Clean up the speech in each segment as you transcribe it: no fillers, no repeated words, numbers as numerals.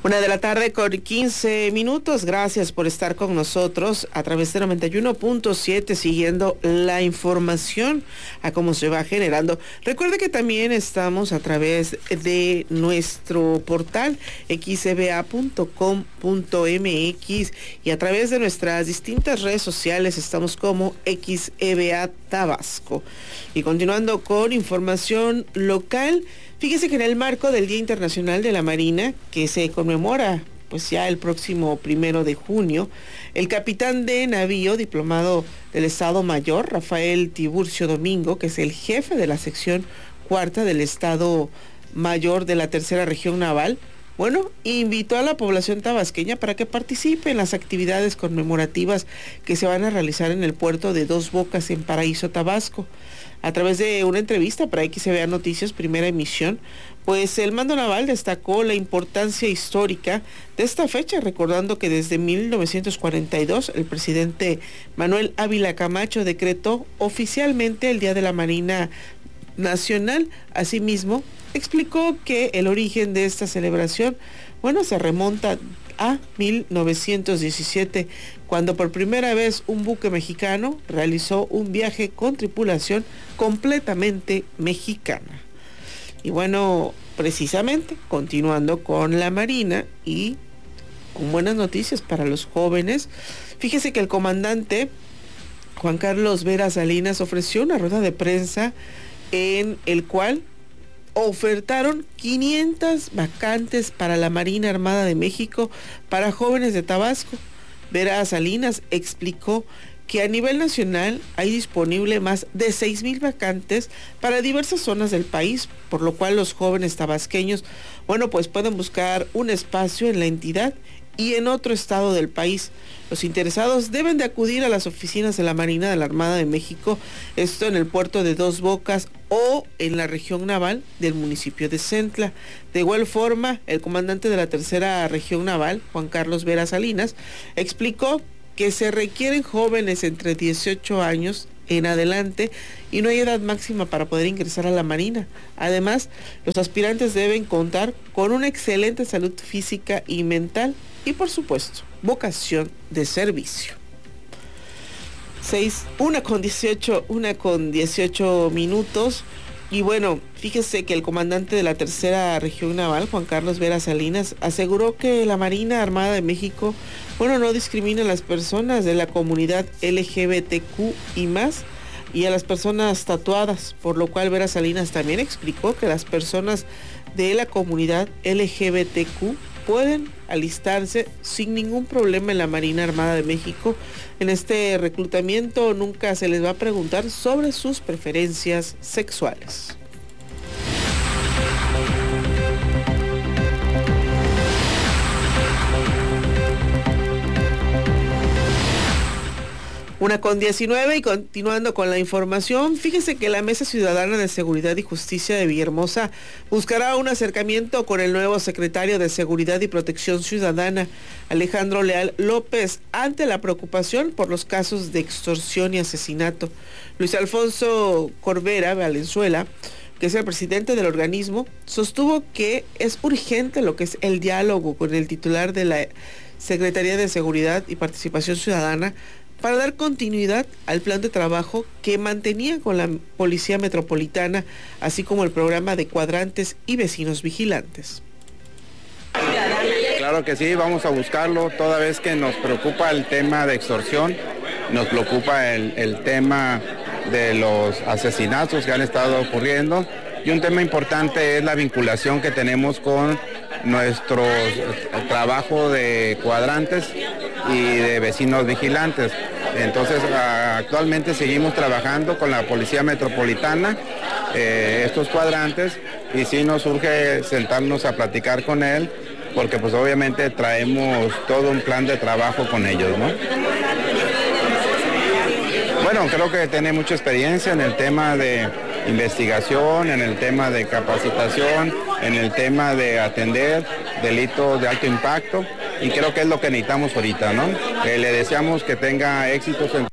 1:15 p.m. Gracias por estar con nosotros a través de 91.7, siguiendo la información a cómo se va generando. Recuerde que también estamos a través de nuestro portal xeba.com.mx y a través de nuestras distintas redes sociales estamos como XEBA Tabasco. Y continuando con información local, fíjese que en el marco del Día Internacional de la Marina, que se conmemora pues ya el próximo 1 de junio, el capitán de navío, diplomado del Estado Mayor, Rafael Tiburcio Domingo, que es el jefe de la sección cuarta del Estado Mayor de la Tercera Región Naval, invitó a la población tabasqueña para que participe en las actividades conmemorativas que se van a realizar en el puerto de Dos Bocas en Paraíso, Tabasco. A través de una entrevista para XEBA Noticias, primera emisión, pues el mando naval destacó la importancia histórica de esta fecha, recordando que desde 1942 el presidente Manuel Ávila Camacho decretó oficialmente el Día de la Marina Nacional. Asimismo, explicó que el origen de esta celebración, se remonta a 1917, cuando por primera vez un buque mexicano realizó un viaje con tripulación completamente mexicana. Y precisamente, continuando con la Marina y con buenas noticias para los jóvenes, fíjese que el comandante Juan Carlos Vera Salinas ofreció una rueda de prensa en el cual ofertaron 500 vacantes para la Marina Armada de México para jóvenes de Tabasco. Vera Salinas explicó que a nivel nacional hay disponible más de 6,000 vacantes para diversas zonas del país, por lo cual los jóvenes tabasqueños, pueden buscar un espacio en la entidad y en otro estado del país. Los interesados deben de acudir a las oficinas de la Marina de la Armada de México, esto en el puerto de Dos Bocas o en la región naval del municipio de Centla. De igual forma, el comandante de la tercera región naval, Juan Carlos Vera Salinas, explicó que se requieren jóvenes entre 18 años en adelante y no hay edad máxima para poder ingresar a la Marina. Además, los aspirantes deben contar con una excelente salud física y mental y, por supuesto, vocación de servicio. 1:18 minutos. Y fíjese que el comandante de la tercera región naval, Juan Carlos Vera Salinas, aseguró que la Marina Armada de México, no discrimina a las personas de la comunidad LGBTQ y más, y a las personas tatuadas, por lo cual Vera Salinas también explicó que las personas de la comunidad LGBTQ pueden alistarse sin ningún problema en la Marina Armada de México. En este reclutamiento nunca se les va a preguntar sobre sus preferencias sexuales. Una con 19 y continuando con la información, fíjese que la Mesa Ciudadana de Seguridad y Justicia de Villahermosa buscará un acercamiento con el nuevo secretario de Seguridad y Protección Ciudadana, Alejandro Leal López, ante la preocupación por los casos de extorsión y asesinato. Luis Alfonso Corbera Valenzuela, que es el presidente del organismo, sostuvo que es urgente lo que es el diálogo con el titular de la Secretaría de Seguridad y Participación Ciudadana para dar continuidad al plan de trabajo que mantenía con la Policía Metropolitana, así como el programa de cuadrantes y vecinos vigilantes. Claro que sí, vamos a buscarlo, toda vez que nos preocupa el tema de extorsión, nos preocupa el tema de los asesinatos que han estado ocurriendo, y un tema importante es la vinculación que tenemos con nuestro trabajo de cuadrantes y de vecinos vigilantes. Entonces, actualmente seguimos trabajando con la Policía Metropolitana, estos cuadrantes, y sí nos urge sentarnos a platicar con él, porque pues obviamente traemos todo un plan de trabajo con ellos, ¿no? Creo que tiene mucha experiencia en el tema de investigación, en el tema de capacitación, en el tema de atender delitos de alto impacto, y creo que es lo que necesitamos ahorita, ¿no? Le deseamos que tenga éxitos en...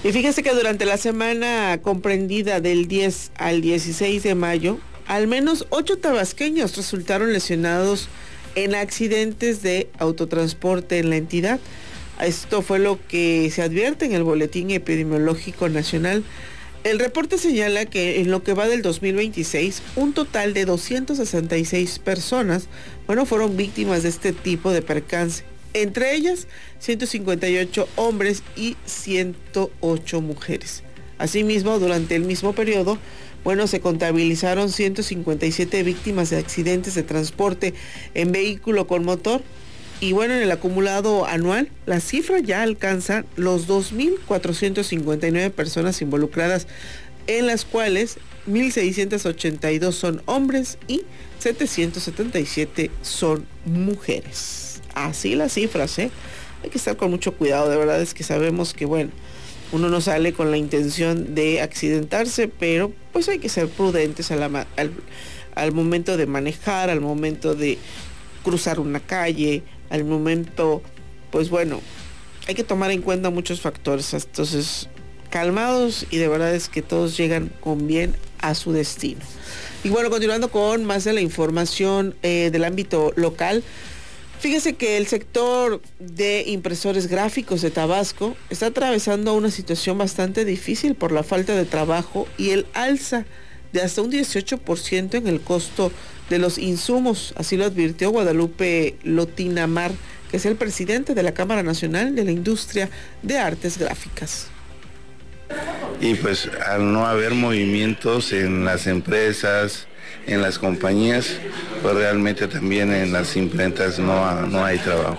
Y fíjese que durante la semana comprendida del 10 al 16 de mayo, al menos 8 tabasqueños resultaron lesionados en accidentes de autotransporte en la entidad. Esto fue lo que se advierte en el Boletín Epidemiológico Nacional. El reporte señala que en lo que va del 2026, un total de 266 personas, fueron víctimas de este tipo de percance. Entre ellas, 158 hombres y 108 mujeres. Asimismo, durante el mismo periodo, se contabilizaron 157 víctimas de accidentes de transporte en vehículo con motor. Y en el acumulado anual, la cifra ya alcanza los 2.459 personas involucradas, en las cuales 1.682 son hombres y 777 son mujeres. Así las cifras, Hay que estar con mucho cuidado, de verdad es que sabemos que, uno no sale con la intención de accidentarse, pero pues hay que ser prudentes al momento de manejar, al momento de cruzar una calle, al momento, hay que tomar en cuenta muchos factores. Entonces, calmados, y de verdad es que todos llegan con bien a su destino. Y continuando con más de la información del ámbito local, fíjese que el sector de impresores gráficos de Tabasco está atravesando una situación bastante difícil por la falta de trabajo y el alza de hasta un 18% en el costo de los insumos. Así lo advirtió Guadalupe Lotinamar, que es el presidente de la Cámara Nacional de la Industria de Artes Gráficas. Y pues al no haber movimientos en las empresas, en las compañías, pues realmente también en las imprentas no hay trabajo.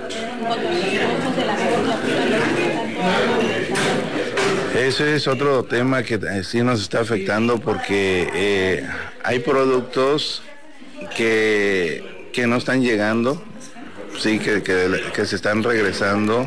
Ese es otro tema que sí nos está afectando, porque hay productos que no están llegando, sí, que se están regresando,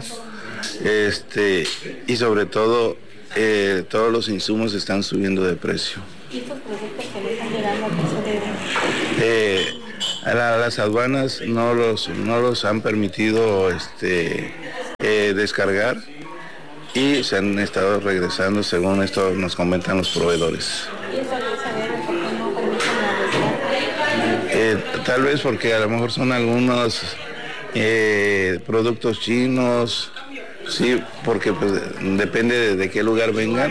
y sobre todo todos los insumos están subiendo de precio. ¿Y estos productos que no están llegando a qué se debe? Las aduanas no los han permitido descargar, y se han estado regresando, según esto nos comentan los proveedores. ¿Y eso se debe por qué no permiten la descarga? Tal vez porque a lo mejor son algunos productos chinos, sí, porque pues depende de qué lugar vengan.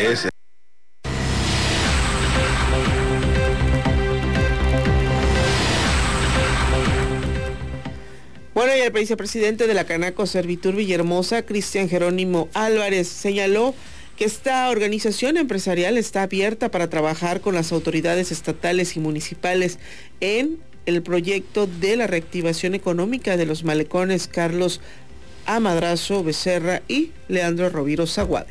Y el vicepresidente de la Canaco Servitur Villahermosa, Cristian Jerónimo Álvarez, señaló que esta organización empresarial está abierta para trabajar con las autoridades estatales y municipales en el proyecto de la reactivación económica de los malecones Carlos Amadrazo Becerra y Leandro Roviro Zaguade.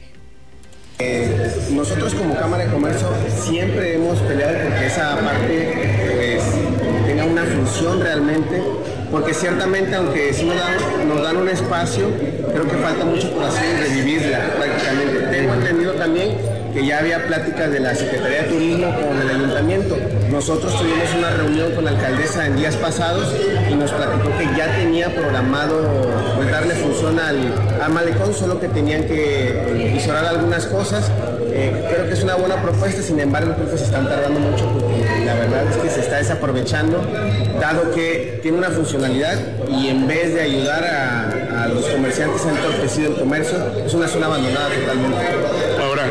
Nosotros como Cámara de Comercio siempre hemos peleado porque esa parte tenga una función realmente, porque ciertamente, aunque sí nos dan un espacio, creo que falta mucho por hacer y revivirla prácticamente. Tengo entendido también que ya había pláticas de la Secretaría de Turismo con el Ayuntamiento. Nosotros tuvimos una reunión con la alcaldesa en días pasados y nos platicó que ya tenía programado darle función al malecón, solo que tenían que visorar algunas cosas. Creo que es una buena propuesta, sin embargo creo que se están tardando mucho porque la verdad es que se está desaprovechando, dado que tiene una funcionalidad y en vez de ayudar a los comerciantes han entorpecido el comercio, es una zona abandonada totalmente. Ahora,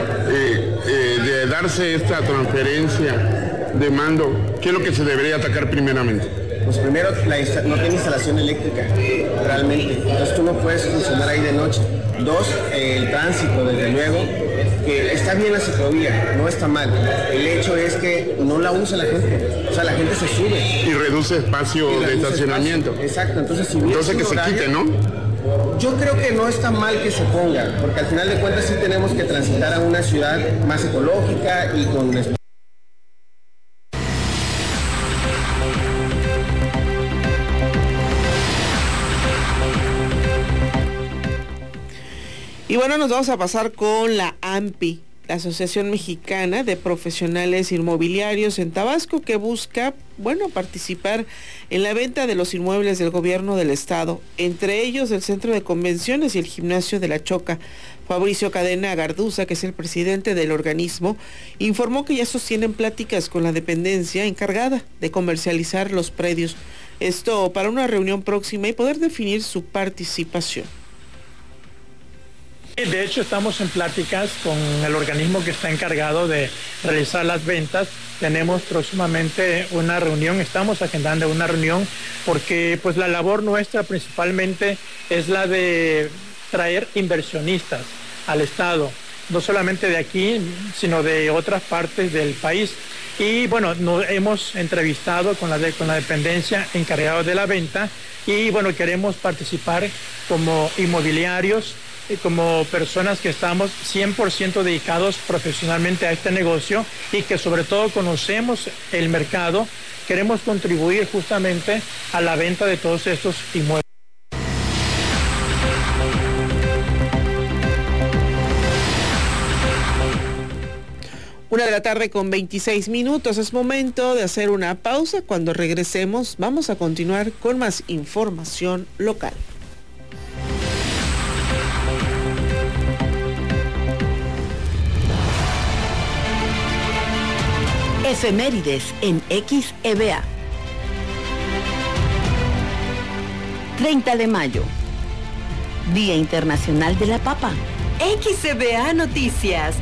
de darse esta transferencia de mando, ¿qué es lo que se debería atacar primeramente? Pues primero, no tiene instalación eléctrica, realmente. Entonces tú no puedes funcionar ahí de noche. Dos, el tránsito, desde luego, que está bien la ciclovía, no está mal. El hecho es que no la usa la gente. O sea, la gente se sube. Y reduce espacio de estacionamiento. Espacio. Exacto, entonces si bien que se quite, ¿no? Yo creo que no está mal que se ponga, porque al final de cuentas sí tenemos que transitar a una ciudad más ecológica y con... Y nos vamos a pasar con la AMPI. la Asociación Mexicana de Profesionales Inmobiliarios en Tabasco, que busca, participar en la venta de los inmuebles del gobierno del estado, entre ellos el Centro de Convenciones y el Gimnasio de La Choca. Fabricio Cadena Garduza, que es el presidente del organismo, informó que ya sostienen pláticas con la dependencia encargada de comercializar los predios. Esto para una reunión próxima y poder definir su participación. De hecho, estamos en pláticas con el organismo que está encargado de realizar las ventas. Tenemos próximamente una reunión, estamos agendando una reunión porque pues la labor nuestra principalmente es la de traer inversionistas al estado, no solamente de aquí, sino de otras partes del país. Y nos hemos entrevistado con la dependencia encargada de la venta y queremos participar como inmobiliarios, como personas que estamos 100% dedicados profesionalmente a este negocio y que sobre todo conocemos el mercado. Queremos contribuir justamente a la venta de todos estos inmuebles. 1:26 p.m. Es momento de hacer una pausa. Cuando regresemos, vamos a continuar con más información local. Efemérides en XEBA. 30 de mayo, Día Internacional de la Papa. XEBA Noticias.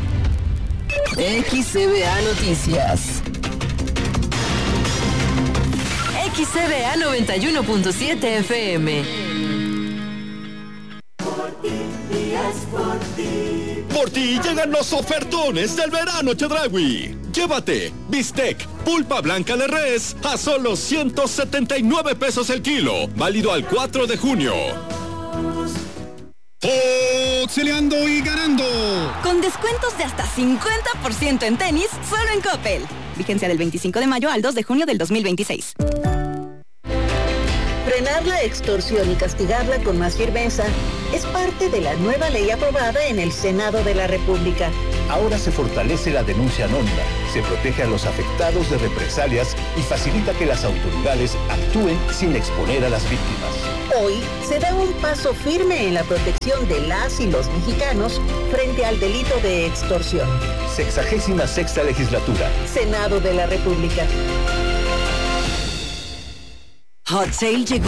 XEBA Noticias. XEBA 91.7 FM. Por ti llegan los ofertones del verano Chedraui. Llévate bistec, pulpa blanca de res a solo 179 pesos el kilo, válido al 4 de junio. Auxiliando y ganando. Con descuentos de hasta 50% en tenis, solo en Coppel. Vigencia del 25 de mayo al 2 de junio del 2026. Frenar la extorsión y castigarla con más firmeza es parte de la nueva ley aprobada en el Senado de la República. Ahora se fortalece la denuncia anónima, se protege a los afectados de represalias y facilita que las autoridades actúen sin exponer a las víctimas. Hoy se da un paso firme en la protección de las y los mexicanos frente al delito de extorsión. 66ª legislatura. Senado de la República. Hot Sale llegó